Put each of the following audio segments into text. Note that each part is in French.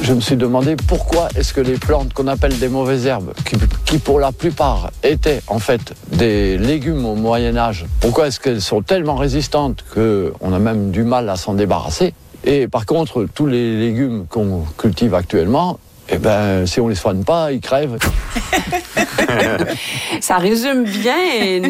je me suis demandé pourquoi est-ce que les plantes qu'on appelle des mauvaises herbes, qui pour la plupart étaient en fait des légumes au Moyen-Âge, pourquoi est-ce qu'elles sont tellement résistantes qu'on a même du mal à s'en débarrasser? Et par contre, tous les légumes qu'on cultive actuellement, eh ben, si on les soigne pas, ils crèvent. Ça résume bien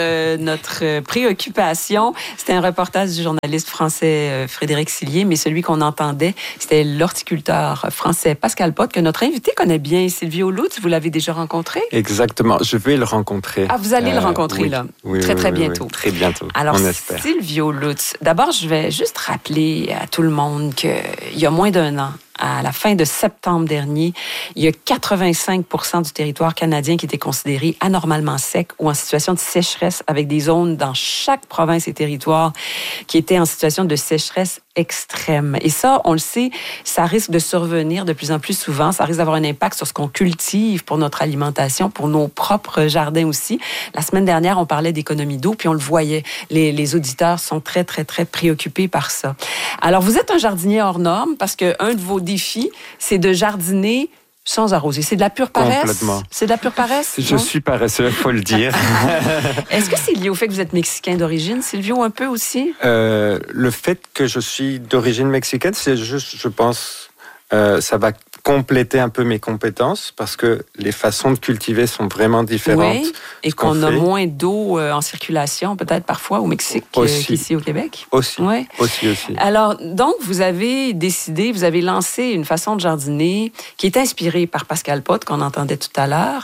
notre préoccupation. C'était un reportage du journaliste français Frédéric Sillier, mais celui qu'on entendait, c'était l'horticulteur français Pascal Pot, que notre invité connaît bien. Silvio Lutz, vous l'avez déjà rencontré? Exactement, je vais le rencontrer. Ah, vous allez le rencontrer, oui. là? Oui, très bientôt. Oui. Très bientôt, alors, on espère. Silvio Lutz, d'abord, je vais juste rappeler à tout le monde qu'il y a moins d'un an, à la fin de septembre dernier, il y a 85% du territoire canadien qui était considéré anormalement sec ou en situation de sécheresse, avec des zones dans chaque province et territoire qui étaient en situation de sécheresse extrême. Et ça, on le sait, ça risque de survenir de plus en plus souvent. Ça risque d'avoir un impact sur ce qu'on cultive pour notre alimentation, pour nos propres jardins aussi. La semaine dernière, on parlait d'économie d'eau, puis on le voyait. Les auditeurs sont très, très, très préoccupés par ça. Alors, vous êtes un jardinier hors norme parce qu'un de vos défis, c'est de jardiner sans arroser. C'est de la pure paresse? Complètement. C'est de la pure paresse? Je suis paresseux, il faut le dire. Est-ce que c'est lié au fait que vous êtes mexicain d'origine, Silvio, un peu aussi? Le fait que je suis d'origine mexicaine, c'est juste, je pense, ça va compléter un peu mes compétences parce que les façons de cultiver sont vraiment différentes. Oui, et qu'on a moins d'eau en circulation peut-être parfois au Mexique qu'ici au Québec. Aussi, oui. aussi. Alors, donc, vous avez décidé, vous avez lancé une façon de jardiner qui est inspirée par Pascal Pot, qu'on entendait tout à l'heure,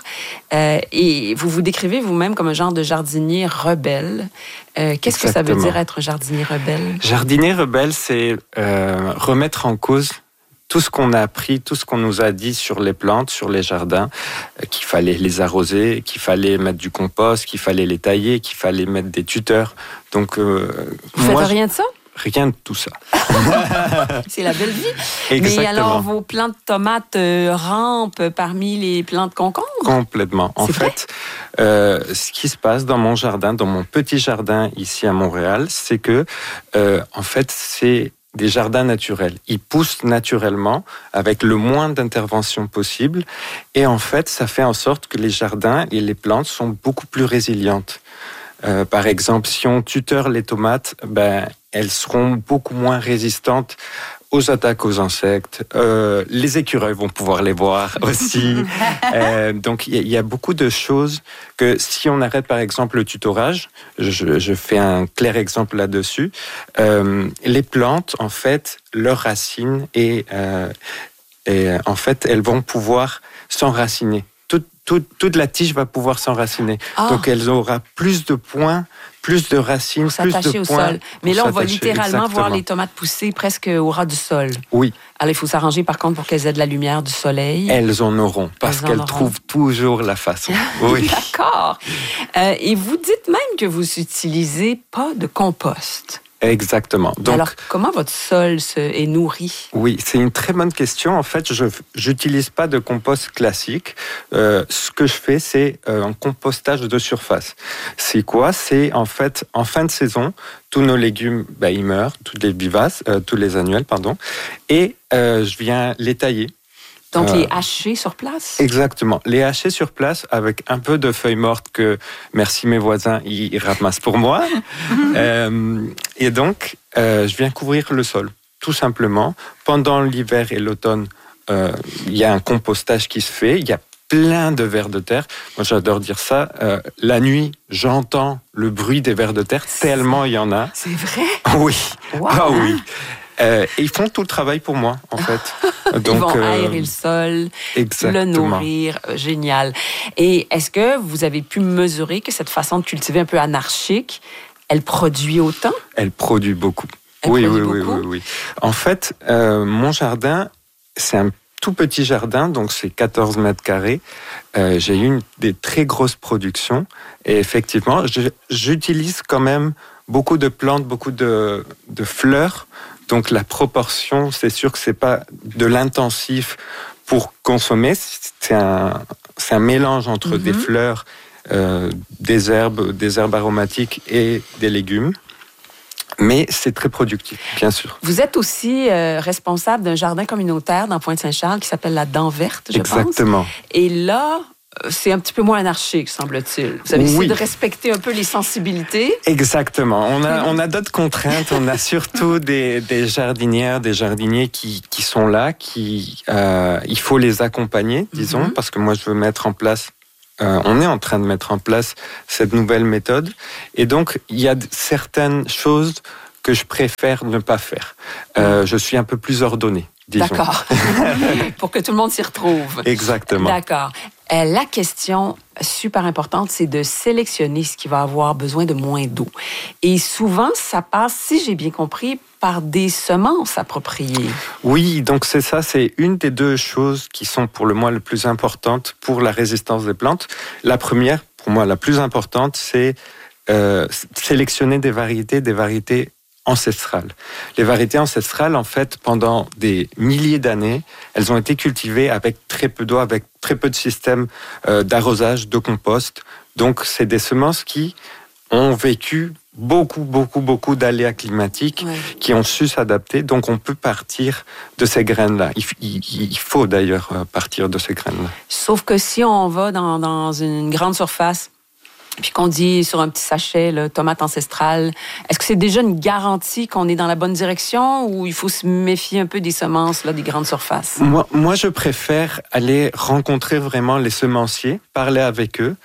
et vous vous décrivez vous-même comme un genre de jardinier rebelle. Qu'est-ce que ça veut dire être un jardinier rebelle? Jardinier rebelle, c'est remettre en cause tout ce qu'on a appris, tout ce qu'on nous a dit sur les plantes, sur les jardins, qu'il fallait les arroser, qu'il fallait mettre du compost, qu'il fallait les tailler, qu'il fallait mettre des tuteurs. Donc, vous faites rien de ça? Rien de tout ça. C'est la belle vie. Exactement. Mais alors, vos plants de tomates rampent parmi les plants de concombres? Complètement. En fait, ce qui se passe dans mon jardin, dans mon petit jardin ici à Montréal, c'est que, en fait, c'est des jardins naturels. Ils poussent naturellement avec le moins d'intervention possible. Et en fait, ça fait en sorte que les jardins et les plantes sont beaucoup plus résilientes. Par exemple, si on tuteur les tomates, elles seront beaucoup moins résistantes aux attaques aux insectes. Les écureuils vont pouvoir les voir aussi. Donc, il y a beaucoup de choses que si on arrête, par exemple, le tutorage, je fais un clair exemple là-dessus, les plantes, en fait, leurs racines et en fait, elles vont pouvoir s'enraciner. Toute la tige va pouvoir s'enraciner. Donc, elle aura plus de points, plus de racines, plus de points. Sol. Mais là, on va littéralement voir les tomates pousser presque au ras du sol. Oui. Alors, il faut s'arranger, par contre, pour qu'elles aient de la lumière, du soleil. Elles en auront, parce qu'elles trouvent toujours la façon. Oui. D'accord. Et vous dites même que vous n'utilisez pas de compost. Exactement. Donc, alors, comment votre sol est nourri? Oui, c'est une très bonne question. En fait, je n'utilise pas de compost classique. Ce que je fais, c'est un compostage de surface. C'est quoi? C'est en fait, en fin de saison, tous nos légumes, ils meurent, tous les annuels, pardon, et je viens les tailler. Donc, les hacher sur place? Exactement. Les hacher sur place avec un peu de feuilles mortes que, merci mes voisins, ils ramassent pour moi. Et donc, je viens couvrir le sol, tout simplement. Pendant l'hiver et l'automne, il y a un compostage qui se fait. Il y a plein de vers de terre. Moi, j'adore dire ça. La nuit, j'entends le bruit des vers de terre, tellement il y en a. C'est vrai? Oui. Wow. Ah oui. Et ils font tout le travail pour moi, en fait. Donc, ils vont aérer le sol, le nourrir. Génial. Et est-ce que vous avez pu mesurer que cette façon de cultiver un peu anarchique, elle produit autant? Elle produit beaucoup. Oui. En fait, mon jardin, c'est un tout petit jardin, donc c'est 14 mètres carrés. J'ai eu des très grosses productions. Et effectivement, j'utilise quand même beaucoup de plantes, beaucoup de fleurs. Donc la proportion, c'est sûr que c'est pas de l'intensif pour consommer. C'est un mélange entre des fleurs, des herbes aromatiques et des légumes. Mais c'est très productif, bien sûr. Vous êtes aussi responsable d'un jardin communautaire dans Pointe-Saint-Charles qui s'appelle la Dent Verte, je pense. Exactement. Et là, c'est un petit peu moins anarchique, semble-t-il. Vous avez essayé de respecter un peu les sensibilités. Exactement. On a d'autres contraintes. On a surtout des jardinières, des jardiniers qui sont là, il faut les accompagner, disons, parce que moi, je veux mettre en place on est en train de mettre en place cette nouvelle méthode. Et donc, il y a certaines choses que je préfère ne pas faire. Je suis un peu plus ordonné, disons. D'accord. Pour que tout le monde s'y retrouve. Exactement. D'accord. La question super importante, c'est de sélectionner ce qui va avoir besoin de moins d'eau. Et souvent, ça passe, si j'ai bien compris, par des semences appropriées. Oui, donc c'est ça, c'est une des deux choses qui sont pour moi le plus importantes pour la résistance des plantes. La première, pour moi la plus importante, c'est sélectionner des variétés ancestrales. Les variétés ancestrales, en fait, pendant des milliers d'années, elles ont été cultivées avec très peu d'eau, avec très peu de systèmes d'arrosage, de compost. Donc, c'est des semences qui ont vécu beaucoup d'aléas climatiques, qui ont su s'adapter. Donc, on peut partir de ces graines-là. Il faut d'ailleurs partir de ces graines-là. Sauf que si on va dans une grande surface, puis qu'on dit sur un petit sachet, là, tomate ancestrale, est-ce que c'est déjà une garantie qu'on est dans la bonne direction ou il faut se méfier un peu des semences là, des grandes surfaces? Moi, je préfère aller rencontrer vraiment les semenciers, parler avec eux,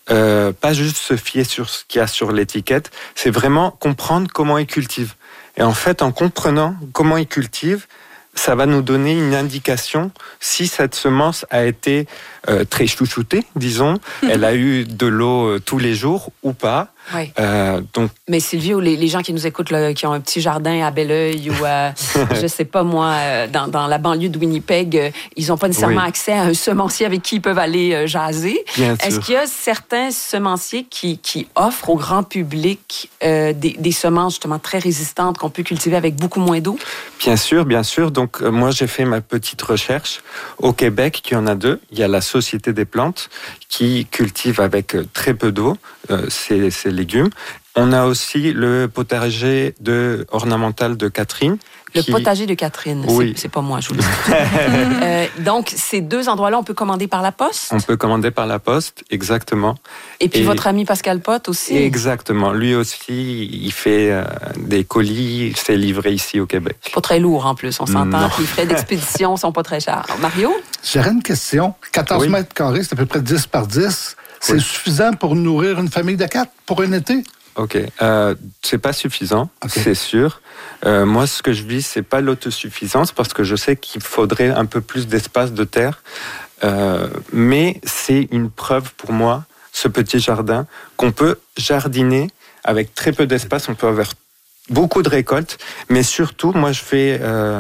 pas juste se fier sur ce qu'il y a sur l'étiquette, c'est vraiment comprendre comment ils cultivent. Et en fait, en comprenant comment ils cultivent, ça va nous donner une indication si cette semence a été très chouchoutée, disons, elle a eu de l'eau tous les jours ou pas. Oui. Mais Sylvie, ou les gens qui nous écoutent, là, qui ont un petit jardin à Belleuil ou, je sais pas moi, dans la banlieue de Winnipeg, ils n'ont pas nécessairement accès à un semencier avec qui ils peuvent aller jaser. Bien Est-ce qu'il y a certains semenciers qui offrent au grand public des semences justement très résistantes qu'on peut cultiver avec beaucoup moins d'eau? Bien sûr. Donc, moi, j'ai fait ma petite recherche. Au Québec, il y en a deux. Il y a la Société des plantes qui cultive avec très peu d'eau ces légumes. On a aussi le potager ornemental de Catherine. Potager de Catherine, oui. C'est pas moi, je vous le dis. Donc, ces deux endroits-là, on peut commander par la poste? On peut commander par la poste, exactement. Et puis votre ami Pascal Pot aussi? Exactement. Lui aussi, il fait des colis, c'est livré ici au Québec. Pas très lourd en plus, on s'entend. Les frais d'expédition sont pas très chers. Mario? J'aurais une question. 14 mètres carrés, c'est à peu près 10 par 10. C'est suffisant pour nourrir une famille de 4 pour un été? OK. C'est pas suffisant, c'est sûr. Moi, ce que je vis, c'est pas l'autosuffisance parce que je sais qu'il faudrait un peu plus d'espace de terre. Mais c'est une preuve pour moi, ce petit jardin, qu'on peut jardiner avec très peu d'espace. On peut avoir beaucoup de récoltes, mais surtout, moi, je fais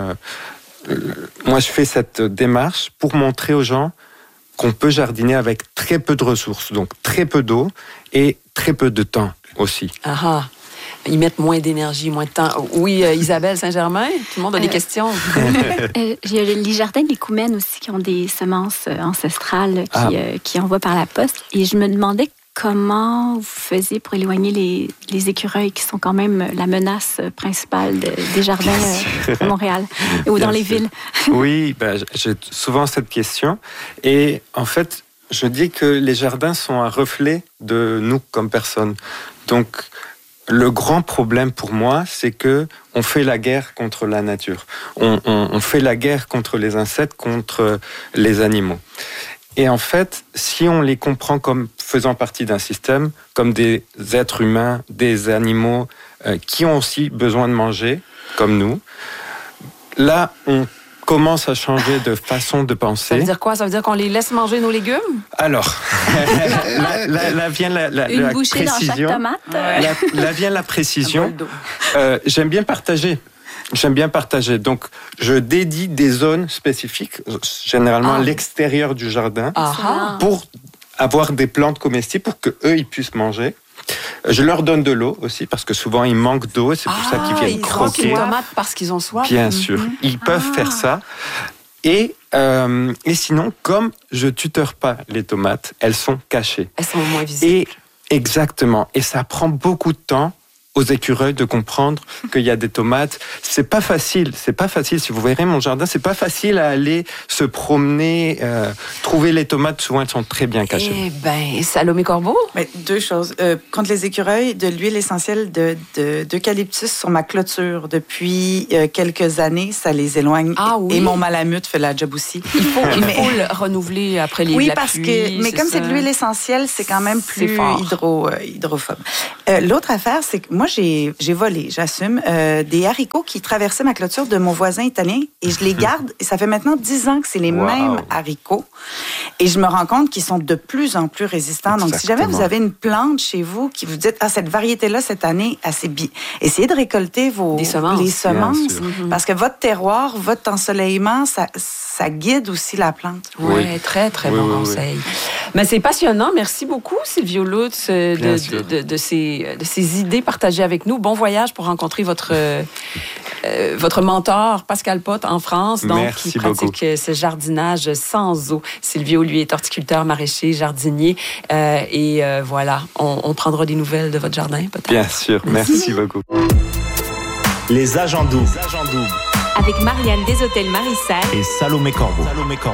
cette démarche pour montrer aux gens qu'on peut jardiner avec très peu de ressources, donc très peu d'eau et très peu de temps aussi. Ah, ils mettent moins d'énergie, moins de temps. Oui, Isabelle Saint-Germain, tout le monde a des questions. Il y a les jardins des Coumènes aussi qui ont des semences ancestrales qui envoient par la poste. Et je me demandais comment vous faisiez pour éloigner les écureuils qui sont quand même la menace principale des jardins à Montréal ou dans les villes. Oui, j'ai souvent cette question. Et en fait, je dis que les jardins sont un reflet de nous comme personnes. Donc, le grand problème pour moi, c'est que on fait la guerre contre la nature. On fait la guerre contre les insectes, contre les animaux. Et en fait, si on les comprend comme faisant partie d'un système, comme des êtres humains, des animaux qui ont aussi besoin de manger, comme nous, là, on commence à changer de façon de penser. Ça veut dire quoi? Ça veut dire qu'on les laisse manger nos légumes? Alors, là vient la une bouchée précision. Dans chaque tomate. Là vient la précision. J'aime bien partager. Donc, je dédie des zones spécifiques, généralement à l'extérieur du jardin, pour avoir des plantes comestibles pour qu'eux, ils puissent manger. Je leur donne de l'eau aussi, parce que souvent, ils manquent d'eau, et c'est pour ça qu'ils viennent croquer. Ils tomates parce qu'ils ont soif. Bien sûr. Ils peuvent faire ça. Et sinon, comme je tuteur pas les tomates, elles sont cachées. Elles sont moins visibles. Exactement. Et ça prend beaucoup de temps aux écureuils de comprendre qu'il y a des tomates. C'est pas facile. Si vous verrez mon jardin, c'est pas facile à aller se promener, trouver les tomates. Souvent, elles sont très bien cachées. Eh ben, Salomé Corbeau? Mais deux choses. Contre les écureuils, de l'huile essentielle d'eucalyptus sur ma clôture depuis quelques années, ça les éloigne. Ah oui? Et mon malamute fait la job aussi. Il faut le renouveler après les Oui, la parce pluie, que mais comme ça. c'est de l'huile essentielle, c'est quand même plus hydrophobe. L'autre affaire, c'est que moi j'ai volé, j'assume, des haricots qui traversaient ma clôture de mon voisin italien et je les garde. Et ça fait maintenant 10 ans que c'est les mêmes haricots. Et je me rends compte qu'ils sont de plus en plus résistants. Donc, si jamais vous avez une plante chez vous qui vous dites, cette variété-là, cette année, essayez de récolter les semences. Parce que votre terroir, votre ensoleillement, ça guide aussi la plante. Oui, très, très bon conseil. Mais c'est passionnant. Merci beaucoup, Silvio Lutz, de ces idées partagées avec nous. Bon voyage pour rencontrer votre mentor, Pascal Pott, en France, donc, qui pratique ce jardinage sans eau. Silvio, lui, est horticulteur, maraîcher, jardinier. Voilà, on prendra des nouvelles de votre jardin, peut-être. Bien sûr. Merci beaucoup. Les agents doubles. Avec Marianne Deshôtels-Marissal et Salomé Corbeau.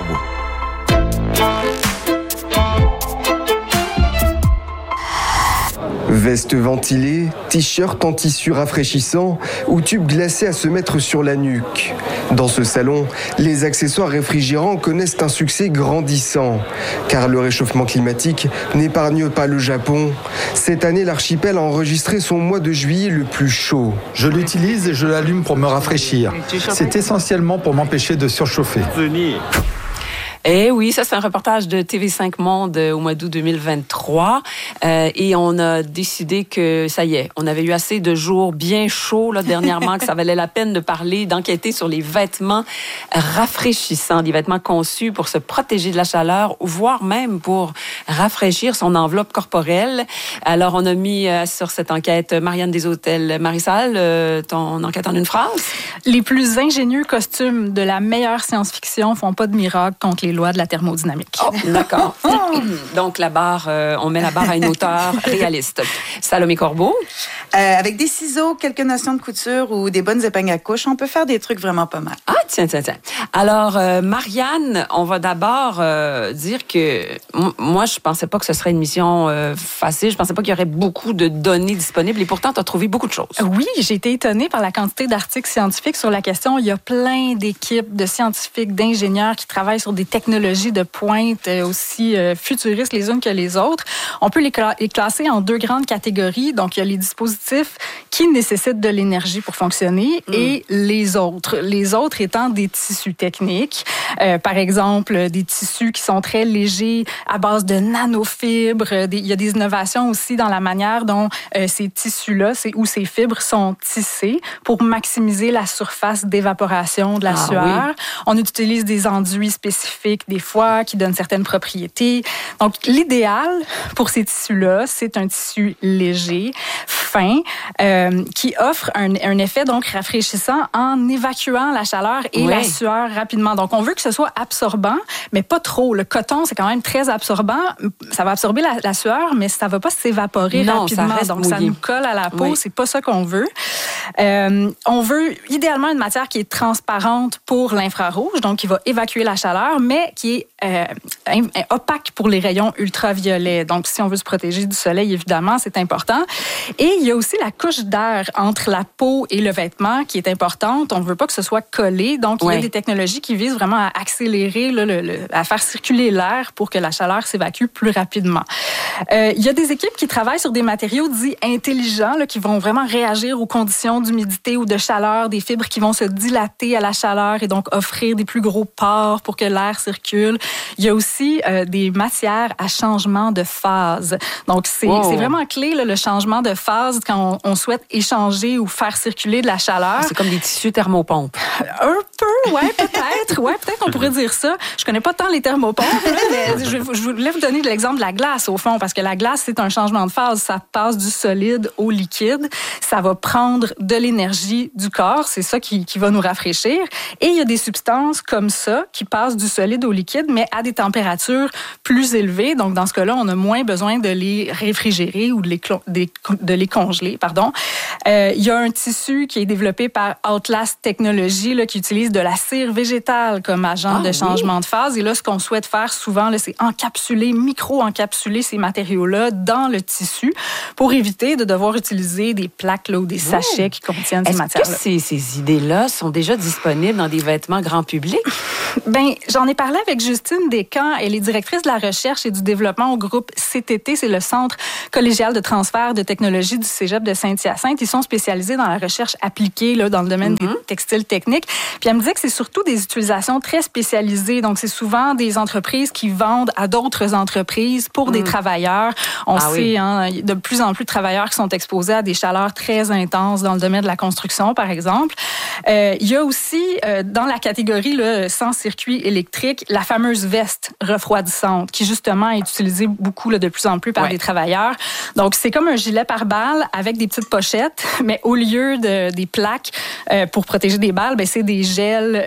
Veste ventilée, t-shirt en tissu rafraîchissant ou tube glacé à se mettre sur la nuque. Dans ce salon, les accessoires réfrigérants connaissent un succès grandissant. Car le réchauffement climatique n'épargne pas le Japon. Cette année, l'archipel a enregistré son mois de juillet le plus chaud. Je l'utilise et je l'allume pour me rafraîchir. C'est essentiellement pour m'empêcher de surchauffer. Eh oui, ça c'est un reportage de TV5 Monde au mois d'août 2023 et on a décidé que ça y est, on avait eu assez de jours bien chauds là dernièrement que ça valait la peine de parler, d'enquêter sur les vêtements rafraîchissants, des vêtements conçus pour se protéger de la chaleur ou voire même pour rafraîchir son enveloppe corporelle. Alors on a mis sur cette enquête Marianne Deshôtels-Marissal, ton enquête en une phrase. Les plus ingénieux costumes de la meilleure science-fiction font pas de miracle contre les lois de la thermodynamique. Oh, d'accord. Donc, on met la barre à une hauteur réaliste. Salomé Corbeau? Avec des ciseaux, quelques notions de couture ou des bonnes épingles à couche, on peut faire des trucs vraiment pas mal. Ah, tiens. Alors, Marianne, on va d'abord dire que moi, je pensais pas que ce serait une mission facile. Je pensais pas qu'il y aurait beaucoup de données disponibles et pourtant, tu as trouvé beaucoup de choses. Oui, j'ai été étonnée par la quantité d'articles scientifiques sur la question. Il y a plein d'équipes de scientifiques, d'ingénieurs qui travaillent sur des technologies de pointe aussi futuristes les unes que les autres. On peut les classer en deux grandes catégories. Donc, il y a les dispositifs qui nécessitent de l'énergie pour fonctionner et les autres. Les autres étant des tissus techniques. Par exemple, des tissus qui sont très légers à base de nanofibres. Il y a des innovations aussi dans la manière dont ces tissus-là ou ces fibres sont tissés pour maximiser la surface d'évaporation de la sueur. Oui. On utilise des enduits spécifiques des fois qui donnent certaines propriétés. Donc, l'idéal pour ces tissus-là, c'est un tissu léger, fin, qui offre un effet donc rafraîchissant en évacuant la chaleur et la sueur rapidement. Donc, on veut que ce soit absorbant, mais pas trop. Le coton, c'est quand même très absorbant. Ça va absorber la sueur, mais ça va pas s'évaporer rapidement. Ça reste mouillé. Ça nous colle à la peau. Oui. C'est pas ça qu'on veut. On veut idéalement une matière qui est transparente pour l'infrarouge, donc qui va évacuer la chaleur, mais qui est opaque pour les rayons ultraviolets. Donc, si on veut se protéger du soleil, évidemment, c'est important. Et il y a aussi la couche d'air entre la peau et le vêtement qui est importante. On ne veut pas que ce soit collé. Donc, il y a des technologies qui visent vraiment à accélérer, à faire circuler l'air pour que la chaleur s'évacue plus rapidement. Il y a des équipes qui travaillent sur des matériaux dits intelligents qui vont vraiment réagir aux conditions d'humidité ou de chaleur, des fibres qui vont se dilater à la chaleur et donc offrir des plus gros pores pour que l'air circule. Il y a aussi des matières à changement de phase. Donc, c'est vraiment clé, le changement de phase quand on souhaite échanger ou faire circuler de la chaleur. C'est comme des tissus thermopompes. Un peu, ouais, peut-être. Ouais, peut-être qu'on pourrait dire ça. Je connais pas tant les thermopompes, mais je voulais vous donner l'exemple de la glace, au fond, parce que la glace, c'est un changement de phase. Ça passe du solide au liquide. Ça va prendre de l'énergie du corps. C'est ça qui va nous rafraîchir. Et il y a des substances comme ça qui passent du solide solide ou liquide, mais à des températures plus élevées. Donc, dans ce cas-là, on a moins besoin de les réfrigérer ou de les congeler. Il y a un tissu qui est développé par Outlast Technologies là, qui utilise de la cire végétale comme agent de changement de phase. Et là, ce qu'on souhaite faire souvent, là, c'est micro-encapsuler ces matériaux-là dans le tissu pour éviter de devoir utiliser des plaques là, ou des sachets qui contiennent ces matières-là. Est-ce que ces idées-là sont déjà disponibles dans des vêtements grand public? Bien, j'en ai parlé avec Justine Descamps. Elle est directrice de la recherche et du développement au groupe CTT. C'est le Centre collégial de transfert de technologie du Cégep de Saint-Hyacinthe. Ils sont spécialisés dans la recherche appliquée là, dans le domaine des textiles techniques. Puis elle me disait que c'est surtout des utilisations très spécialisées. Donc, c'est souvent des entreprises qui vendent à d'autres entreprises pour des travailleurs. On sait, il y a de plus en plus de travailleurs qui sont exposés à des chaleurs très intenses dans le domaine de la construction, par exemple. Il y a aussi, dans la catégorie là, sans circuit électrique, la fameuse veste refroidissante qui, justement, est utilisée beaucoup là, de plus en plus par des travailleurs. Donc, c'est comme un gilet pare-balles avec des petites pochettes, mais au lieu des plaques pour protéger des balles, ben, c'est des gels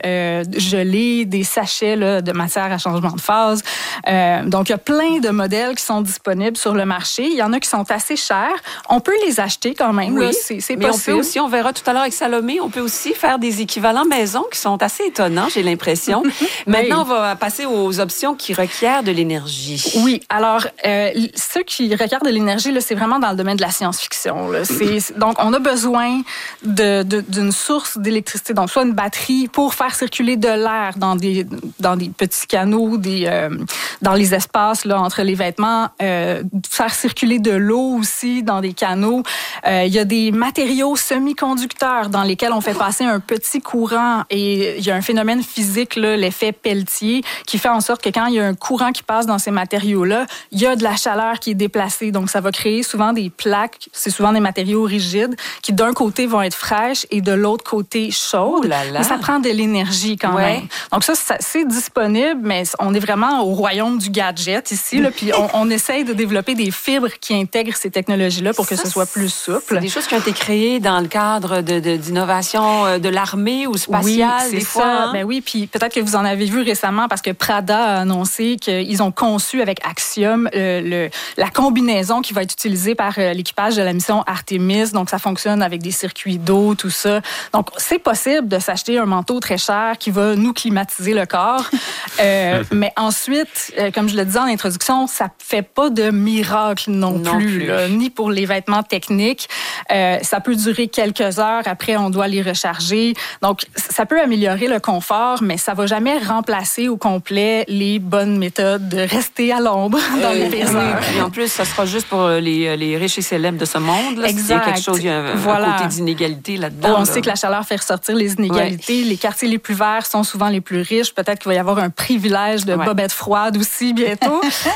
gelés, des sachets là, de matière à changement de phase. Donc, il y a plein de modèles qui sont disponibles sur le marché. Il y en a qui sont assez chers. On peut les acheter quand même. Oui, là, c'est mais possible. On peut aussi, on verra tout à l'heure avec Salomé, on peut aussi faire des équivalents maison qui sont assez étonnants, j'ai l'impression. Maintenant, on va passer aux options qui requièrent de l'énergie. Oui, alors, ceux qui requièrent de l'énergie, là, c'est vraiment dans le domaine de la science-fiction. Là. Donc, on a besoin d'une source d'électricité, donc soit une batterie pour faire circuler de l'air dans des petits canaux, dans les espaces là, entre les vêtements, faire circuler de l'eau aussi dans des canaux. Il y a des matériaux semi-conducteurs dans lesquels on fait passer un petit courant et il y a un phénomène physique, là, l'effet Pelletier, qui fait en sorte que quand il y a un courant qui passe dans ces matériaux-là, il y a de la chaleur qui est déplacée. Donc, ça va créer souvent des plaques. C'est souvent des matériaux rigides qui, d'un côté, vont être fraîches et de l'autre côté, chaudes. Mais ça prend de l'énergie quand même. Donc, ça, c'est disponible, mais on est vraiment au royaume du gadget ici. Là, puis, on essaye de développer des fibres qui intègrent ces technologies-là pour que ce soit plus souple. C'est des choses qui ont été créées dans le cadre d'innovation de l'armée ou spatiale, des fois. Hein? Ben oui, puis peut-être que vous en avez vu récemment parce que Prada a annoncé qu'ils ont conçu avec Axiom la combinaison qui va être utilisée par l'équipage de la mission Artemis. Donc, ça fonctionne avec des circuits d'eau, tout ça. Donc, c'est possible de s'acheter un manteau très cher qui va nous climatiser le corps. Mais ensuite, comme je le disais en introduction, ça fait pas de miracle non plus. Là, ni pour les vêtements techniques. Ça peut durer quelques heures. Après, on doit les recharger. Donc, ça peut améliorer le confort, mais ça va jamais remplacer au complet les bonnes méthodes de rester à l'ombre dans les pires-heures. Et en plus, ça sera juste pour les riches et célèbres de ce monde. Là. Exact. Il y a quelque chose, il y a un côté d'inégalité là-dedans. On sait que la chaleur fait ressortir les inégalités. Les quartiers les plus verts sont souvent les plus riches. Peut-être qu'il va y avoir un privilège de bobettes froides aussi bientôt.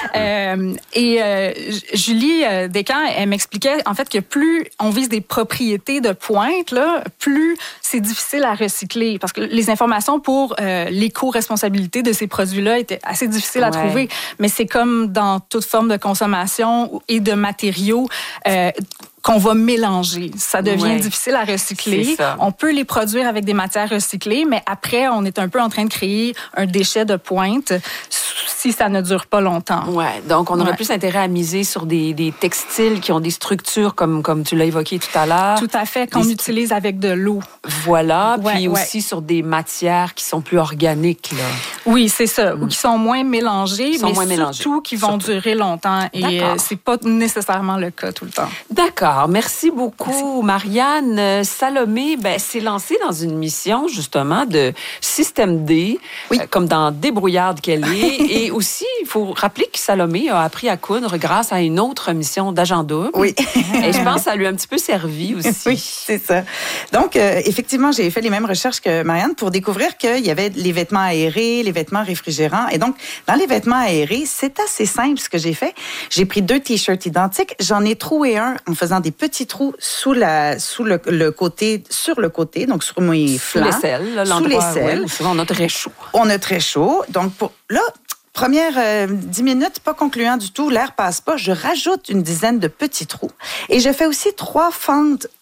Julie Descamps, elle m'expliquait en fait que plus on vise des propriétés de pointe, là, plus c'est difficile à recycler. Parce que les informations pour l'éco-responsabilité de ces produits-là étaient assez difficiles à trouver. Mais c'est comme dans toute forme de consommation et de matériaux qu'on va mélanger. Ça devient difficile à recycler. On peut les produire avec des matières recyclées, mais après, on est un peu en train de créer un déchet de pointe si ça ne dure pas longtemps. Ouais, donc on aurait plus intérêt à miser sur des textiles qui ont des structures comme tu l'as évoqué tout à l'heure. Tout à fait, qu'on utilise avec de l'eau. Voilà, puis aussi sur des matières qui sont plus organiques. Là. Oui, c'est ça, ou qui sont moins mélangées, surtout qui vont durer longtemps. Et c'est pas nécessairement le cas tout le temps. D'accord. Merci beaucoup, Marianne. Salomé s'est lancée dans une mission, justement, de système D, comme dans Débrouillarde qu'elle est. Et aussi, il faut rappeler que Salomé a appris à coudre grâce à une autre mission d'Agent Double. Oui. Et je pense que ça lui a un petit peu servi aussi. Oui, c'est ça. Donc, effectivement, j'ai fait les mêmes recherches que Marianne pour découvrir qu'il y avait les vêtements aérés, les vêtements réfrigérants. Et donc, dans les vêtements aérés, c'est assez simple ce que j'ai fait. J'ai pris 2 T-shirts identiques. J'en ai troué un en faisant des petits trous sur le côté, donc sur mes flancs. Sous l'aisselle, sous l'aisselle. Ouais, souvent, on a très chaud. On a très chaud. Donc, première 10 minutes, pas concluant du tout, l'air passe pas. Je rajoute une dizaine de petits trous. Et je fais aussi 3 fentes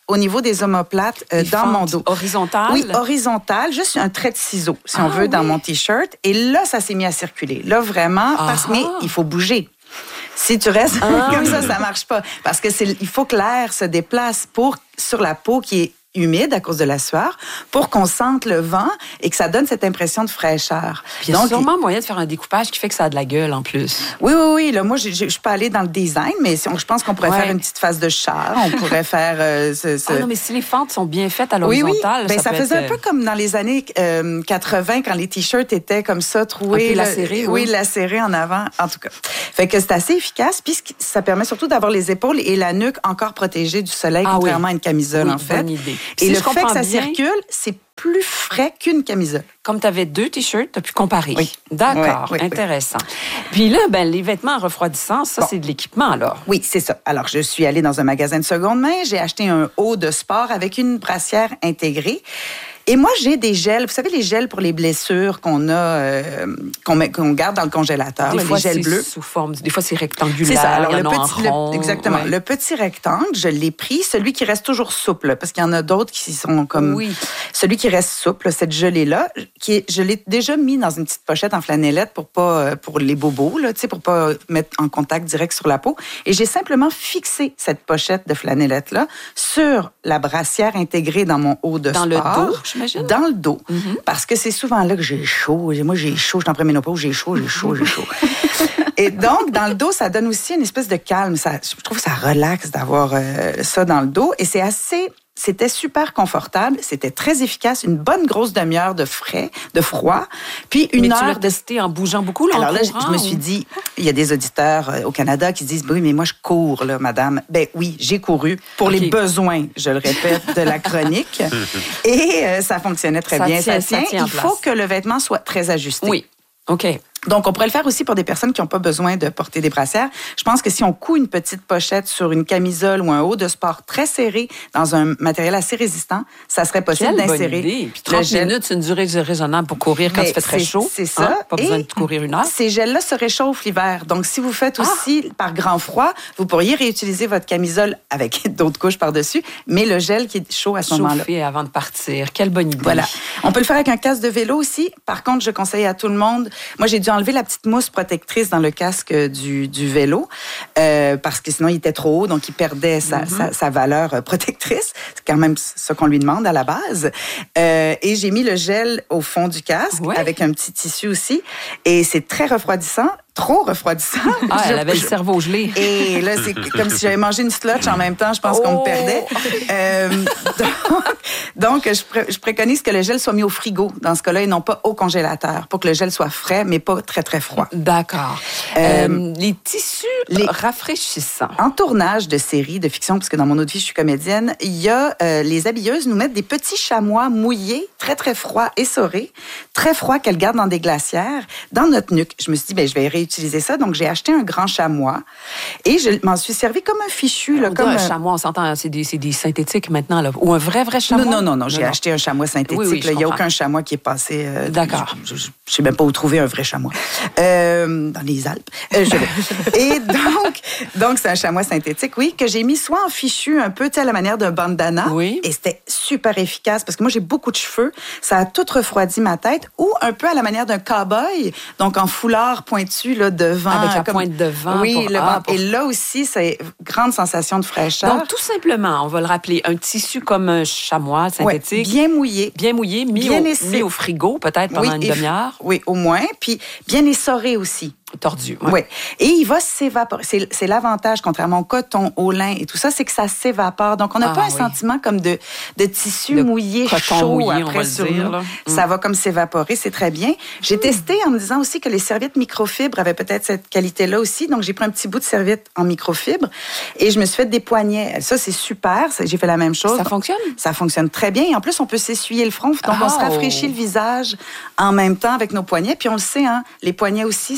au niveau des omoplates dans mon dos. Horizontale? Oui, horizontale, juste un trait de ciseau, si on veut, dans mon T-shirt. Et là, ça s'est mis à circuler. Là, vraiment, mais il faut bouger. Si tu restes comme ça marche pas. Parce que il faut que l'air se déplace sur la peau qui est humide à cause de la sueur pour qu'on sente le vent et que ça donne cette impression de fraîcheur. Puis il y a sûrement moyen de faire un découpage qui fait que ça a de la gueule en plus. Oui. Là, moi, je suis pas allée dans le design, mais je pense qu'on pourrait faire une petite face de char. On pourrait faire... non, mais si les fentes sont bien faites à l'horizontale... Oui. Ça faisait un peu comme dans les années 80, quand les T-shirts étaient comme ça, troués. Un peu lacérés, oui, lacérés en avant, en tout cas. Fait que c'est assez efficace, puis ça permet surtout d'avoir les épaules et la nuque encore protégées du soleil, contrairement à une camisole, en fait. Bonne idée. Et le fait que ça circule, c'est plus frais qu'une camisole. Comme tu avais 2 T-shirts, tu as pu comparer. Oui. D'accord, intéressant. Puis là, les vêtements refroidissants, ça, c'est de l'équipement, alors. Oui, c'est ça. Alors, je suis allée dans un magasin de seconde main, j'ai acheté un haut de sport avec une brassière intégrée. Et moi, j'ai des gels. Vous savez, les gels pour les blessures qu'on a, qu'on garde dans le congélateur. Des fois, les gels bleus. Sous forme, des fois, c'est rectangulaire. C'est ça. Alors, exactement. Le petit rectangle, je l'ai pris, celui qui reste toujours souple, parce qu'il y en a d'autres qui sont comme... Oui. Celui qui reste souple, cette gelée-là, je l'ai déjà mis dans une petite pochette en flanellette pour les bobos, là, tu sais, pour pas mettre en contact direct sur la peau. Et j'ai simplement fixé cette pochette de flanellette-là sur la brassière intégrée dans mon haut de sport. Dans le dos, j'imagine? Dans le dos. Mm-hmm. Parce que c'est souvent là que j'ai chaud. Moi, j'ai chaud, je suis en préménopause, j'ai chaud. Et donc, dans le dos, ça donne aussi une espèce de calme. Je trouve que ça relaxe d'avoir ça dans le dos. Et c'était super confortable, c'était très efficace, une bonne grosse demi-heure de froid, puis une heure... Mais tu l'as testé en bougeant beaucoup, là, Alors là, je me suis dit, il y a des auditeurs au Canada qui disent, oui, mais moi, je cours, là, madame. Ben oui, j'ai couru pour les besoins, je le répète, de la chronique. Et ça fonctionnait très bien, ça tient. Il faut que le vêtement soit très ajusté. Oui, OK. Donc, on pourrait le faire aussi pour des personnes qui n'ont pas besoin de porter des brassières. Je pense que si on coud une petite pochette sur une camisole ou un haut de sport très serré dans un matériel assez résistant, ça serait possible d'insérer. Bonne idée. Puis 30 minutes, c'est une durée raisonnable pour courir quand il fait très chaud. C'est ça. Pas besoin de courir une heure. Ces gels-là se réchauffent l'hiver. Donc, si vous faites aussi par grand froid, vous pourriez réutiliser votre camisole avec d'autres couches par-dessus, mais le gel qui est chaud à ce moment-là. Chauffer avant de partir. Quelle bonne idée. Voilà. On peut le faire avec un casque de vélo aussi. Par contre, je conseille à tout le monde... Moi, j'ai dû enlever la petite mousse protectrice dans le casque du vélo parce que sinon, il était trop haut, donc il perdait sa valeur protectrice. C'est quand même ce qu'on lui demande à la base. Et j'ai mis le gel au fond du casque avec un petit tissu aussi. Et c'est très refroidissant. Trop refroidissant. Elle avait le cerveau gelé. Et là, c'est comme si j'avais mangé une slotch en même temps. Je pense qu'on me perdait. Donc, je préconise que le gel soit mis au frigo dans ce cas-là et non pas au congélateur pour que le gel soit frais, mais pas très, très froid. D'accord. Les tissus rafraîchissants. En tournage de séries de fiction, parce que dans mon autre vie, je suis comédienne, il y a les habilleuses nous mettent des petits chamois mouillés, très, très froids, essorés, très froids qu'elles gardent dans des glacières, dans notre nuque. Je me suis dit, je vais réutiliser ça. Donc, j'ai acheté un grand chamois et je m'en suis servi comme un fichu. Là, comme un chamois, on s'entend, c'est des synthétiques maintenant, là. Ou un vrai chamois? Non. J'ai acheté un chamois synthétique. Oui, il n'y a aucun chamois qui est passé... D'accord. Je ne sais même pas où trouver un vrai chamois. Dans les Alpes. Et donc, c'est un chamois synthétique, oui, que j'ai mis soit en fichu, un peu à la manière d'un bandana. Oui. Et c'était super efficace parce que moi, j'ai beaucoup de cheveux. Ça a tout refroidi ma tête. Ou un peu à la manière d'un cow-boy, donc en foulard pointu, là, devant. Avec la pointe de vent. Oui, et là aussi, c'est grande sensation de fraîcheur. Donc, tout simplement, on va le rappeler, un tissu comme un chamois synthétique. Bien mouillé. Bien mouillé, mis au frigo, peut-être pendant une demi-heure. Oui, au moins. Puis bien essoré aussi. Tordu. Oui. Et il va s'évaporer. C'est l'avantage, contrairement au coton, au lin et tout ça, c'est que ça s'évapore. Donc, on n'a pas un sentiment comme de tissu mouillé, chaud après sur nous. Ça va comme s'évaporer, c'est très bien. J'ai testé en me disant aussi que les serviettes microfibres avaient peut-être cette qualité-là aussi. Donc, j'ai pris un petit bout de serviette en microfibre et je me suis fait des poignets. Ça, c'est super. J'ai fait la même chose. Ça fonctionne? Ça fonctionne très bien. Et en plus, on peut s'essuyer le front. Donc, on se rafraîchit le visage en même temps avec nos poignets. Puis, on le sait, hein, les poignets aussi, c'est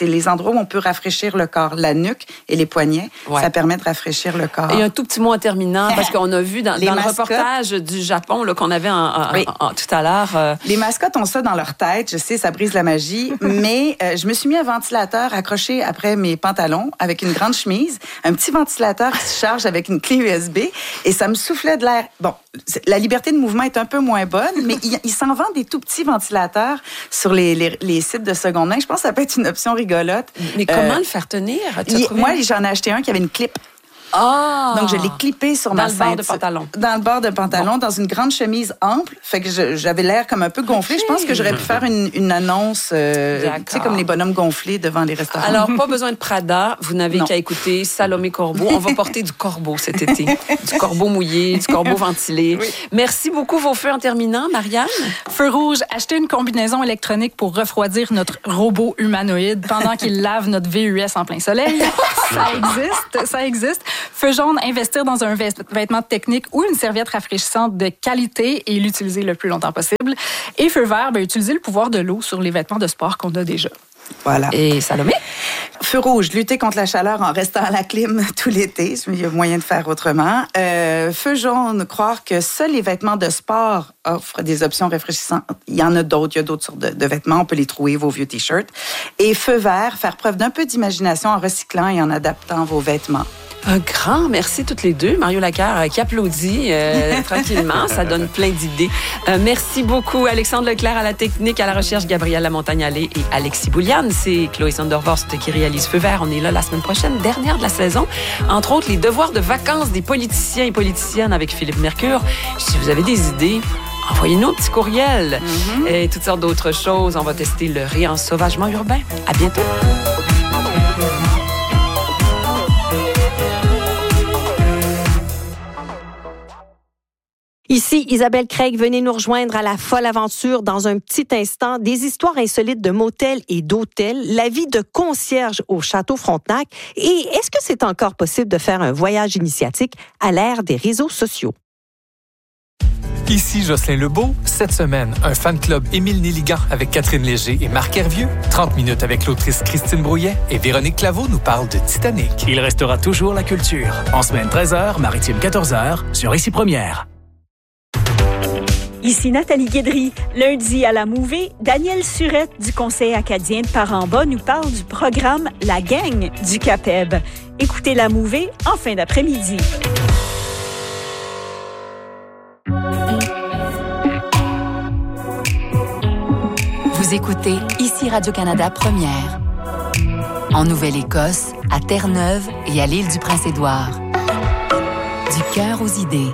les endroits où on peut rafraîchir le corps. La nuque et les poignets, ça permet de rafraîchir le corps. Et un tout petit mot en terminant, parce qu'on a vu dans le reportage du Japon là, qu'on avait tout à l'heure. Les mascottes ont ça dans leur tête. Je sais, ça brise la magie. Mais je me suis mis un ventilateur accroché après mes pantalons avec une grande chemise. Un petit ventilateur qui se charge avec une clé USB. Et ça me soufflait de l'air. Bon, la liberté de mouvement est un peu moins bonne, mais il s'en vend des tout petits ventilateurs sur les sites de seconde main. Je pense que ça peut être une option rigolote. Mais comment le faire tenir? Moi, j'en ai acheté un qui avait une clip. Donc, je l'ai clippé sur ma ceinture. Dans le bord de pantalon. Dans le bord de pantalon, dans une grande chemise ample. Fait que j'avais l'air comme un peu gonflé. Okay. Je pense que j'aurais pu faire une annonce, tu sais, comme les bonhommes gonflés devant les restaurants. Alors, pas besoin de Prada. Vous n'avez qu'à écouter Salomé Corbeau. On va porter du corbeau cet été. Du corbeau mouillé, du corbeau ventilé. Oui. Merci beaucoup. Vos feux en terminant, Marianne? Feu rouge, acheter une combinaison électronique pour refroidir notre robot humanoïde pendant qu'il lave notre VUS en plein soleil. Ça existe. Feu jaune, investir dans un vêtement technique ou une serviette rafraîchissante de qualité et l'utiliser le plus longtemps possible. Et feu vert, utiliser le pouvoir de l'eau sur les vêtements de sport qu'on a déjà. Voilà. Et Salomé? Feu rouge, lutter contre la chaleur en restant à la clim tout l'été. Il y a moyen de faire autrement. Feu jaune, croire que seuls les vêtements de sport offrent des options rafraîchissantes. Il y en a d'autres. Il y a d'autres sortes de vêtements. On peut les trouver, vos vieux T-shirts. Et feu vert, faire preuve d'un peu d'imagination en recyclant et en adaptant vos vêtements. Un grand merci toutes les deux. Mario Lacarre qui applaudit tranquillement. Ça donne plein d'idées. Merci beaucoup Alexandre Leclerc à la technique, à la recherche, Gabrielle Lamontagne-Allé et Alexis Bouliane. C'est Chloé Sondervorst qui réalise Feu vert. On est là la semaine prochaine, dernière de la saison. Entre autres, les devoirs de vacances des politiciens et politiciennes avec Philippe Mercure. Si vous avez des idées, envoyez-nous un petit courriel et toutes sortes d'autres choses. On va tester le réensauvagement urbain. À bientôt. Ici Isabelle Craig, venez nous rejoindre à la folle aventure dans un petit instant. Des histoires insolites de motels et d'hôtels, la vie de concierge au Château Frontenac et est-ce que c'est encore possible de faire un voyage initiatique à l'ère des réseaux sociaux? Ici Jocelyn Lebeau. Cette semaine, un fan club Émile Néligan avec Catherine Léger et Marc Hervieux. 30 minutes avec l'autrice Christine Brouillet et Véronique Claveau nous parle de Titanic. Il restera toujours la culture. En semaine 13h, maritime 14h, sur Ici Première. Ici Nathalie Guédry. Lundi à la Mouvée, Daniel Surette du Conseil acadien de Parent-Bas nous parle du programme La Gang du CAPEB. Écoutez la Mouvée en fin d'après-midi. Vous écoutez Ici Radio-Canada Première. En Nouvelle-Écosse, à Terre-Neuve et à l'île du Prince-Édouard. Du cœur aux idées.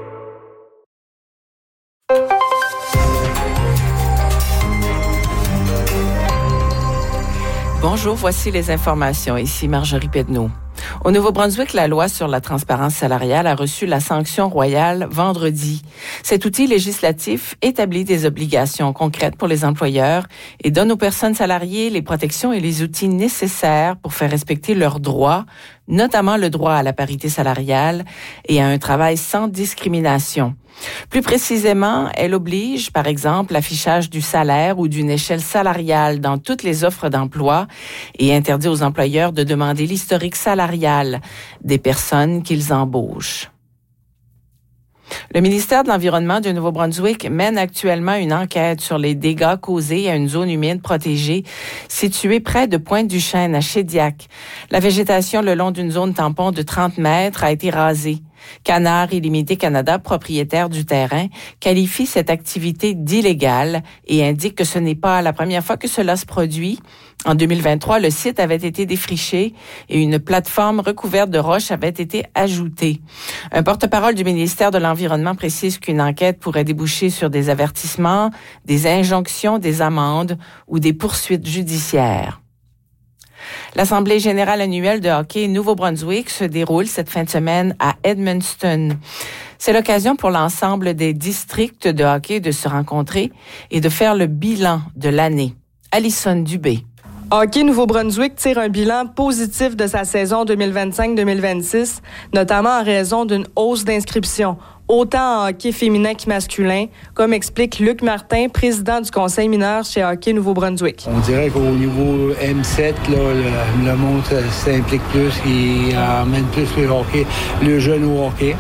Bonjour, voici les informations. Ici Marjorie Pedneau. Au Nouveau-Brunswick, la loi sur la transparence salariale a reçu la sanction royale vendredi. Cet outil législatif établit des obligations concrètes pour les employeurs et donne aux personnes salariées les protections et les outils nécessaires pour faire respecter leurs droits, notamment le droit à la parité salariale et à un travail sans discrimination. Plus précisément, elle oblige, par exemple, l'affichage du salaire ou d'une échelle salariale dans toutes les offres d'emploi et interdit aux employeurs de demander l'historique salarial des personnes qu'ils embauchent. Le ministère de l'Environnement du Nouveau-Brunswick mène actuellement une enquête sur les dégâts causés à une zone humide protégée située près de Pointe-du-Chêne à Shediac. La végétation le long d'une zone tampon de 30 mètres a été rasée. Canard Illimité Canada, propriétaire du terrain, qualifie cette activité d'illégale et indique que ce n'est pas la première fois que cela se produit. En 2023, le site avait été défriché et une plateforme recouverte de roches avait été ajoutée. Un porte-parole du ministère de l'Environnement précise qu'une enquête pourrait déboucher sur des avertissements, des injonctions, des amendes ou des poursuites judiciaires. L'Assemblée générale annuelle de hockey Nouveau-Brunswick se déroule cette fin de semaine à Edmundston. C'est l'occasion pour l'ensemble des districts de hockey de se rencontrer et de faire le bilan de l'année. Alison Dubé. Hockey Nouveau-Brunswick tire un bilan positif de sa saison 2025-2026, notamment en raison d'une hausse d'inscriptions. autant en hockey féminin que masculin, comme explique Luc Martin, président du conseil mineur chez Hockey Nouveau-Brunswick. On dirait qu'au niveau M7, là, le monde s'implique plus, il emmène plus le jeune au hockey.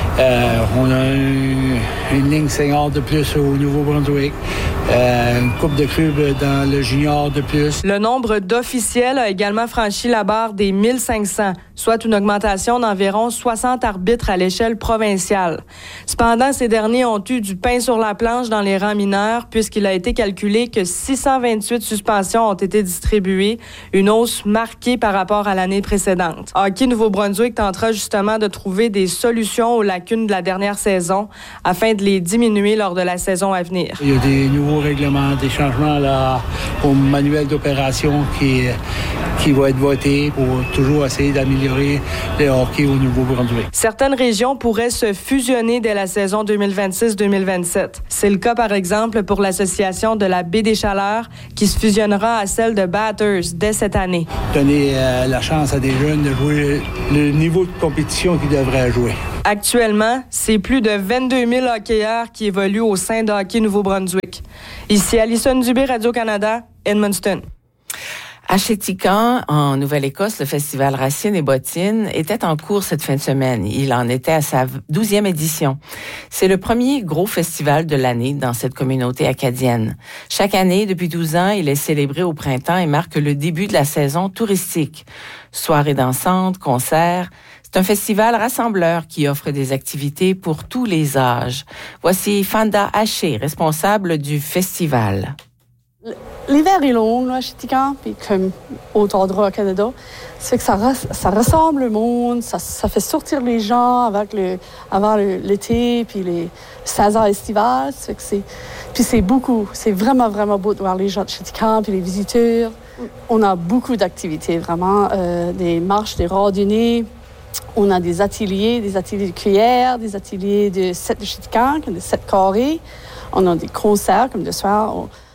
On a une ligne senior de plus au Nouveau-Brunswick, une coupe de clubs dans le junior de plus. Le nombre d'officiels a également franchi la barre des 1500, soit une augmentation d'environ 60 arbitres à l'échelle provinciale. Cependant, ces derniers ont eu du pain sur la planche dans les rangs mineurs puisqu'il a été calculé que 628 suspensions ont été distribuées, une hausse marquée par rapport à l'année précédente. Hockey Nouveau-Brunswick tentera justement de trouver des solutions aux lacunes de la dernière saison afin de les diminuer lors de la saison à venir. Il y a des nouveaux règlements, des changements là, au manuel d'opération qui vont être votés pour toujours essayer d'améliorer le hockey au Nouveau-Brunswick. Certaines régions pourraient se fusionner dès la saison 2026-2027. C'est le cas, par exemple, pour l'association de la Baie des Chaleurs qui se fusionnera à celle de Bathurst dès cette année. Donner la chance à des jeunes de jouer le niveau de compétition qu'ils devraient jouer. Actuellement, c'est plus de 22 000 hockeyeurs qui évoluent au sein de Hockey Nouveau-Brunswick. Ici Alison Dubé, Radio-Canada, Edmundston. À Chéticamp, en Nouvelle-Écosse, le festival Racines et Bottines était en cours cette fin de semaine. Il en était à sa 12e édition. C'est le premier gros festival de l'année dans cette communauté acadienne. Chaque année, depuis 12 ans, il est célébré au printemps et marque le début de la saison touristique. Soirées dansantes, concerts. C'est un festival rassembleur qui offre des activités pour tous les âges. Voici Fanda Haché, responsable du festival. L'hiver est long là, à Chéticamp, puis comme autant droit au Canada. C'est que ça rassemble le monde, ça fait sortir les gens avant l'été, puis les saisons estivales. C'est vraiment, vraiment beau de voir les gens de Chéticamp, puis les visiteurs. On a beaucoup d'activités, vraiment, des marches, des randonnées. On a des ateliers de cuillère, des ateliers de 7 de Chéticamp, comme des 7 carrés. On a des concerts, comme de soir.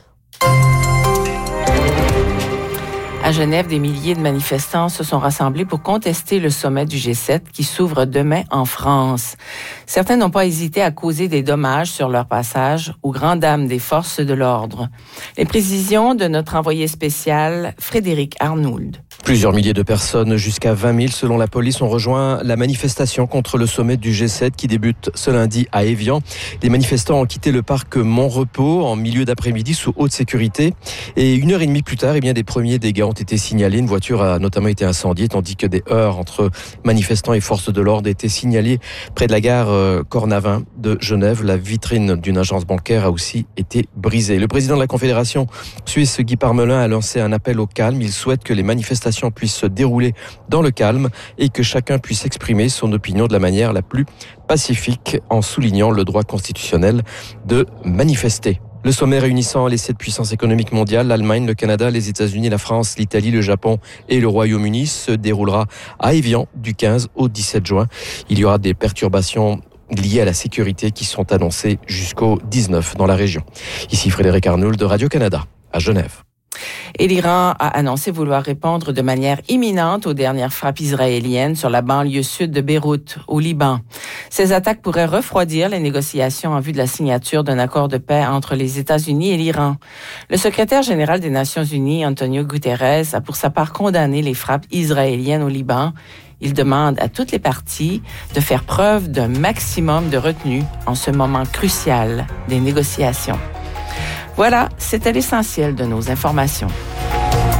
À Genève, des milliers de manifestants se sont rassemblés pour contester le sommet du G7 qui s'ouvre demain en France. Certains n'ont pas hésité à causer des dommages sur leur passage aux grandes dames des forces de l'ordre. Les précisions de notre envoyé spécial, Frédéric Arnould. Plusieurs milliers de personnes, jusqu'à 20 000 selon la police, ont rejoint la manifestation contre le sommet du G7 qui débute ce lundi à Évian. Les manifestants ont quitté le parc Montrepos en milieu d'après-midi sous haute sécurité. Et 1h30 plus tard, des premiers dégâts ont été signalés. Une voiture a notamment été incendiée, tandis que des heurts entre manifestants et forces de l'ordre étaient signalés près de la gare Cornavin de Genève. La vitrine d'une agence bancaire a aussi été brisée. Le président de la Confédération suisse, Guy Parmelin, a lancé un appel au calme. Il souhaite que les manifestations puissent se dérouler dans le calme et que chacun puisse exprimer son opinion de la manière la plus pacifique en soulignant le droit constitutionnel de manifester. Le sommet réunissant les 7 puissances économiques mondiales, l'Allemagne, le Canada, les États-Unis, la France, l'Italie, le Japon et le Royaume-Uni se déroulera à Évian du 15 au 17 juin. Il y aura des perturbations liées à la sécurité qui sont annoncées jusqu'au 19 dans la région. Ici Frédéric Arnould de Radio-Canada à Genève. Et l'Iran a annoncé vouloir répondre de manière imminente aux dernières frappes israéliennes sur la banlieue sud de Beyrouth, au Liban. Ces attaques pourraient refroidir les négociations en vue de la signature d'un accord de paix entre les États-Unis et l'Iran. Le secrétaire général des Nations Unies, Antonio Guterres, a pour sa part condamné les frappes israéliennes au Liban. Il demande à toutes les parties de faire preuve d'un maximum de retenue en ce moment crucial des négociations. Voilà, c'était l'essentiel de nos informations.